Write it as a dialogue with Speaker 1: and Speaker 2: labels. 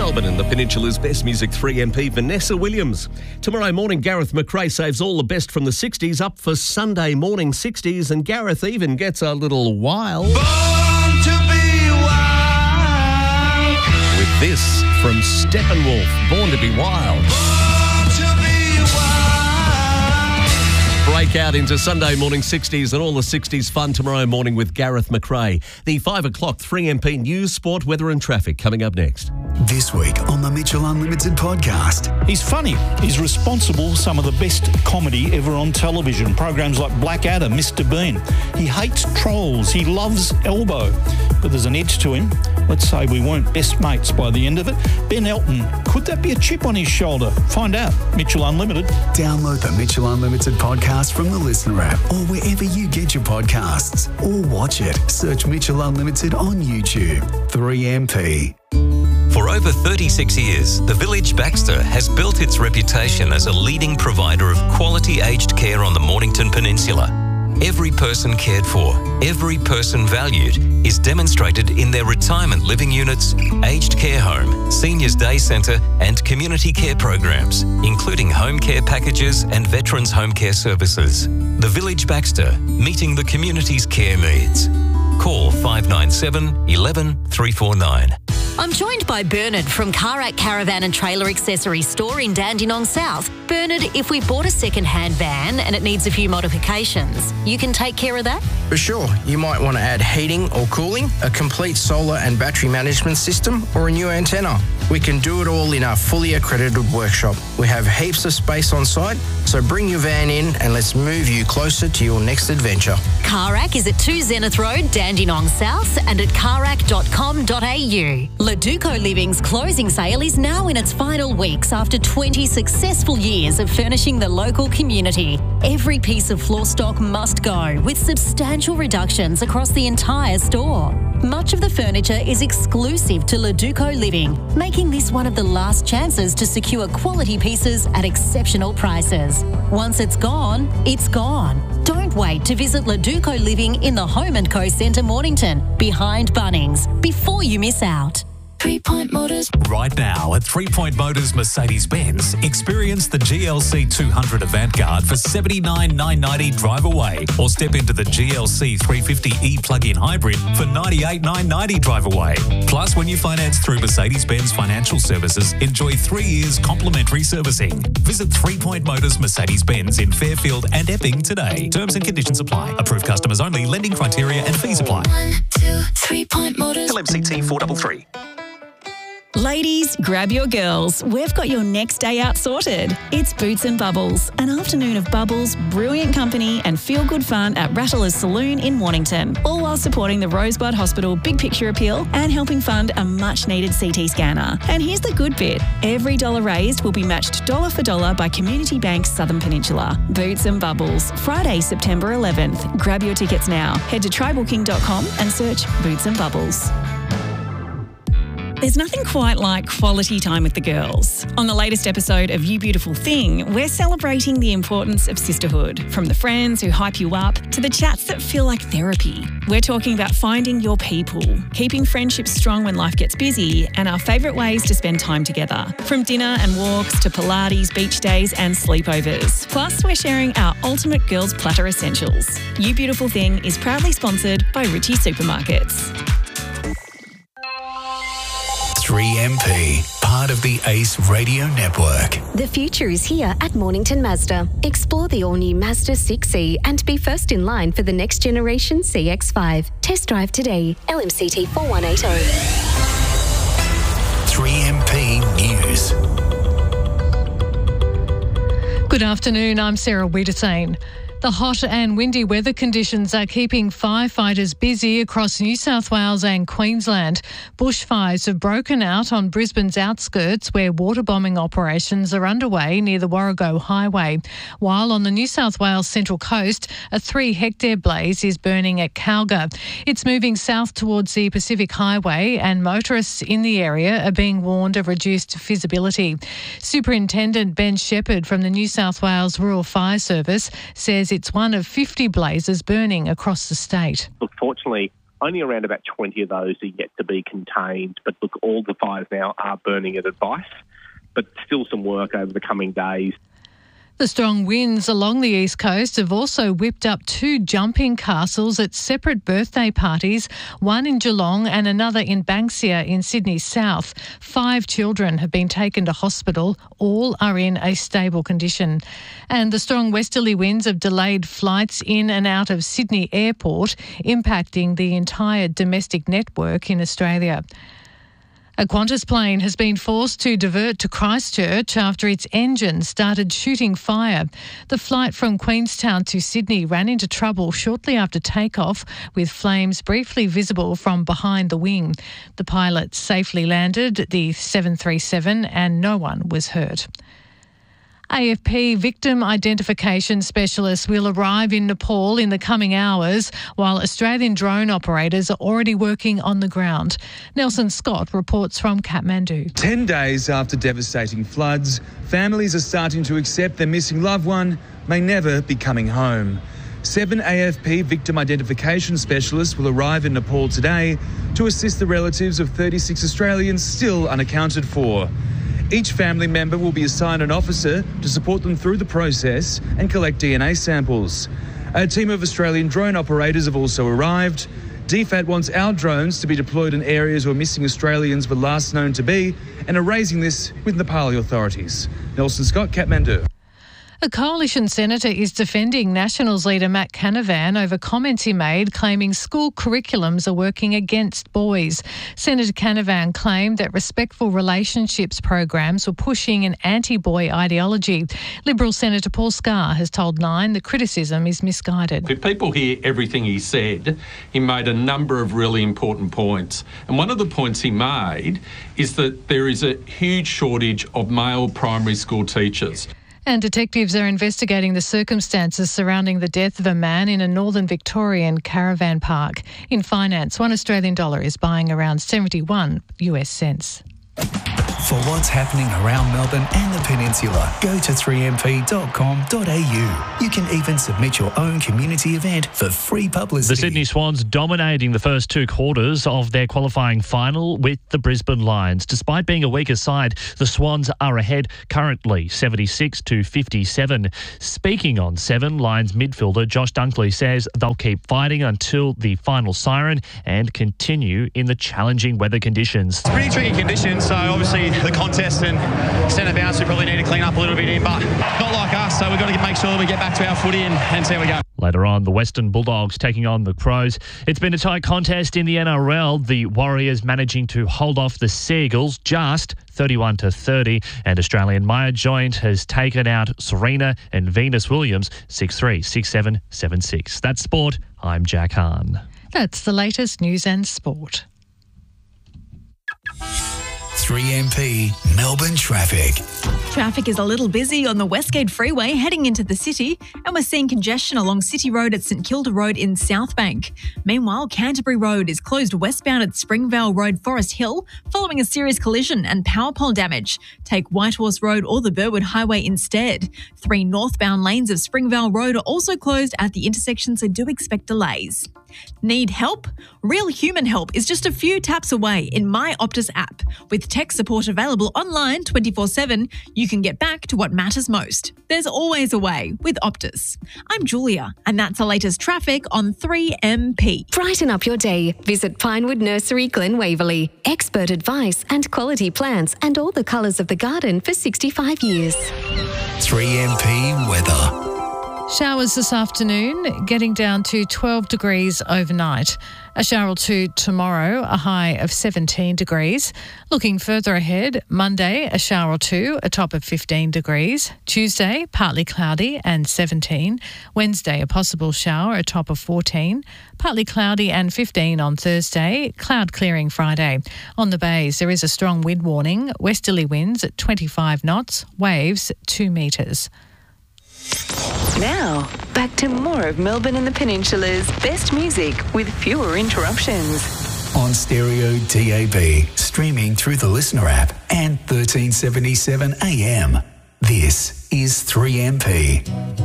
Speaker 1: Melbourne and the Peninsula's best music 3MP, Vanessa Williams. Tomorrow morning, Gareth McRae saves all the best from the 60s up for Sunday morning 60s, and Gareth even gets a little wild.
Speaker 2: Born to be wild.
Speaker 1: With this from Steppenwolf, Born to be Wild.
Speaker 2: Born to be wild.
Speaker 1: Break out into Sunday morning 60s and all the 60s fun tomorrow morning with Gareth McRae. The 5 o'clock 3MP news, sport, weather and traffic coming up next.
Speaker 3: This week on the Mitchell Unlimited podcast.
Speaker 4: He's funny. He's responsible for some of the best comedy ever on television. Programs like Blackadder, Mr. Bean. He hates trolls. He loves Elbow. But there's an edge to him. Let's say we weren't best mates by the end of it. Ben Elton. Could that be a chip on his shoulder? Find out. Mitchell Unlimited.
Speaker 3: Download the Mitchell Unlimited podcast from the Listener app or wherever you get your podcasts. Or watch it. Search Mitchell Unlimited on YouTube. 3MP.
Speaker 5: For over 36 years, the Village Baxter has built its reputation as a leading provider of quality aged care on the Mornington Peninsula. Every person cared for, every person valued is demonstrated in their retirement living units, aged care home, seniors day centre and community care programs, including home care packages and veterans home care services. The Village Baxter, meeting the community's care needs. Call 597 11 349.
Speaker 6: I'm joined by Bernard from Karak Caravan and Trailer Accessory Store in Dandenong South. Bernard, if we bought a second-hand van and it needs a few modifications, you can take care of that?
Speaker 7: For sure. You might want to add heating or cooling, a complete solar and battery management system, or a new antenna. We can do it all in our fully accredited workshop. We have heaps of space on site, so bring your van in and let's move you closer to your next adventure.
Speaker 6: Karak is at 2 Zenith Road, Dandenong South, and at karak.com.au. Leduco Living's closing sale is now in its final weeks after 20 successful years of furnishing the local community. Every piece of floor stock must go, with substantial reductions across the entire store. Much of the furniture is exclusive to Leduco Living, making this one of the last chances to secure quality pieces at exceptional prices. Once it's gone, it's gone. Don't wait to visit Leduco Living in the Home & Co Centre, Mornington, behind Bunnings, before you miss out.
Speaker 8: 3 Point Motors.
Speaker 9: Right now at 3 Point Motors Mercedes-Benz, experience the GLC 200 Avantgarde for $79,990 drive away, or step into the GLC 350e plug-in hybrid for $98,990 drive away. Plus, when you finance through Mercedes-Benz Financial Services, enjoy 3 years complimentary servicing. Visit 3 Point Motors Mercedes-Benz in Fairfield and Epping today. Terms and conditions apply. Approved customers only. Lending criteria and fees apply.
Speaker 8: 1, 2, 3 Point Motors.
Speaker 9: LMCT 433.
Speaker 10: Ladies, grab your girls. We've got your next day out sorted. It's Boots and Bubbles, an afternoon of bubbles, brilliant company and feel-good fun at Rattler's Saloon in Mornington, all while supporting the Rosebud Hospital Big Picture Appeal and helping fund a much-needed CT scanner. And here's the good bit. Every dollar raised will be matched dollar for dollar by Community Bank Southern Peninsula. Boots and Bubbles, Friday, September 11th. Grab your tickets now. Head to tribalking.com and search Boots and Bubbles. There's nothing quite like quality time with the girls. On the latest episode of You Beautiful Thing, we're celebrating the importance of sisterhood, from the friends who hype you up to the chats that feel like therapy. We're talking about finding your people, keeping friendships strong when life gets busy, and our favourite ways to spend time together, from dinner and walks to Pilates, beach days and sleepovers. Plus, we're sharing our ultimate girls platter essentials. You Beautiful Thing is proudly sponsored by Ritchie Supermarkets.
Speaker 3: 3MP, part of the Ace Radio Network.
Speaker 11: The future is here at Mornington Mazda. Explore the all-new Mazda 6e and be first in line for the next generation CX-5. Test drive today. LMCT 4180.
Speaker 3: 3MP News.
Speaker 12: Good afternoon, I'm Sarah Wiedersane. The hot and windy weather conditions are keeping firefighters busy across New South Wales and Queensland. Bushfires have broken out on Brisbane's outskirts, where water bombing operations are underway near the Warrego Highway. While on the New South Wales Central Coast, a 3-hectare blaze is burning at Calga. It's moving south towards the Pacific Highway, and motorists in the area are being warned of reduced visibility. Superintendent Ben Shepherd from the New South Wales Rural Fire Service says it's one of 50 blazes burning across the state.
Speaker 13: Look, fortunately, Only around about 20 of those are yet to be contained. But look, all the fires now are burning at advice, but still some work over the coming days.
Speaker 12: The strong winds along the east coast have also whipped up 2 jumping castles at separate birthday parties, one in Geelong and another in Banksia in Sydney South. 5 children have been taken to hospital. All are in a stable condition. And the strong westerly winds have delayed flights in and out of Sydney Airport, impacting the entire domestic network in Australia. A Qantas plane has been forced to divert to Christchurch after its engine started shooting fire. The flight from Queenstown to Sydney ran into trouble shortly after takeoff, with flames briefly visible from behind the wing. The pilot safely landed the 737 and no one was hurt. AFP victim identification specialists will arrive in Nepal in the coming hours, while Australian drone operators are already working on the ground. Nelson Scott reports from Kathmandu.
Speaker 14: 10 days after devastating floods, families are starting to accept their missing loved one may never be coming home. 7 AFP victim identification specialists will arrive in Nepal today to assist the relatives of 36 Australians still unaccounted for. Each family member will be assigned an officer to support them through the process and collect DNA samples. A team of Australian drone operators have also arrived. DFAT wants our drones to be deployed in areas where missing Australians were last known to be and are raising this with Nepali authorities. Nelson Scott, Kathmandu.
Speaker 12: A coalition senator is defending Nationals leader Matt Canavan over comments he made claiming school curriculums are working against boys. Senator Canavan claimed that respectful relationships programs were pushing an anti-boy ideology. Liberal Senator Paul Scar has told Nine the criticism is misguided.
Speaker 15: If people hear everything he said, he made a number of really important points. And one of the points he made is that there is a huge shortage of male primary school teachers.
Speaker 12: And detectives are investigating the circumstances surrounding the death of a man in a northern Victorian caravan park. In finance, $1 Australian is buying around 71 US cents.
Speaker 3: For what's happening around Melbourne and the Peninsula, go to 3mp.com.au. You can even submit your own community event for free publicity.
Speaker 16: The Sydney Swans dominating the first 2 quarters of their qualifying final with the Brisbane Lions. Despite being a weaker side, the Swans are ahead currently 76-57. Speaking on 7, Lions midfielder Josh Dunkley says they'll keep fighting until the final siren and continue in the challenging weather conditions.
Speaker 17: It's pretty tricky conditions, so obviously the contest and centre bounce we probably need to clean up a little bit in, but not like us, so we've got to make sure we get back to our footy and see how we go.
Speaker 16: Later on, the Western Bulldogs taking on the Crows. It's been a tight contest in the NRL. The Warriors managing to hold off the Seagulls just 31-30, and Australian Maya Joint has taken out Serena and Venus Williams 6-3, 6-7, 7-6. That's sport. I'm Jack Hahn.
Speaker 12: That's the latest news and sport.
Speaker 3: 3MP Melbourne traffic.
Speaker 18: Traffic is a little busy on the Westgate Freeway heading into the city, and we're seeing congestion along City Road at St Kilda Road in Southbank. Meanwhile, Canterbury Road is closed westbound at Springvale Road, Forest Hill, following a serious collision and power pole damage. Take Whitehorse Road or the Burwood Highway instead. 3 northbound lanes of Springvale Road are also closed at the intersection, so do expect delays. Need help? Real human help is just a few taps away in My Optus app. With tech support available online 24/7, you can get back to what matters most. There's always a way with Optus. I'm Julia, and that's the latest traffic on 3MP.
Speaker 11: Brighten up your day. Visit Pinewood Nursery, Glen Waverley. Expert advice and quality plants and all the colours of the garden for 65 years.
Speaker 3: 3MP weather.
Speaker 12: Showers this afternoon, getting down to 12 degrees overnight. A shower or 2 tomorrow, a high of 17 degrees. Looking further ahead, Monday, a shower or 2, a top of 15 degrees. Tuesday, partly cloudy and 17. Wednesday, a possible shower, a top of 14. Partly cloudy and 15 on Thursday. Cloud clearing Friday. On the bays, there is a strong wind warning. Westerly winds at 25 knots. Waves 2 metres.
Speaker 19: Now, back to more of Melbourne and the Peninsula's best music with fewer interruptions.
Speaker 3: On stereo DAB, streaming through the Listener app and 1377 AM. This is 3MP.